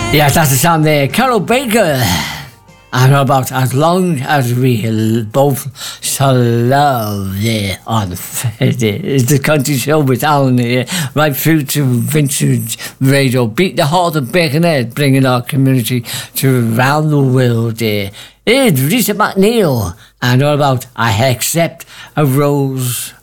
Yes, that's the sound there. Carol Baker. And about as long as we both shall love there on Friday. It's the country show with Alan here, right through to Vintage Radio. Beat the heart of Birkenhead, bringing our community to around the world there. It's Rita McNeil, and all about I Accept a Rose